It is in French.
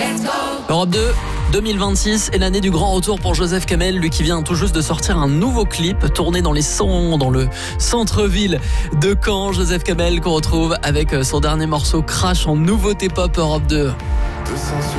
Europe 2, 2026 est l'année du grand retour pour Joseph Kamel, lui qui vient tout juste de sortir un nouveau clip tourné dans le centre-ville de Caen. Joseph Kamel qu'on retrouve avec son dernier morceau Crash en nouveauté pop Europe 2.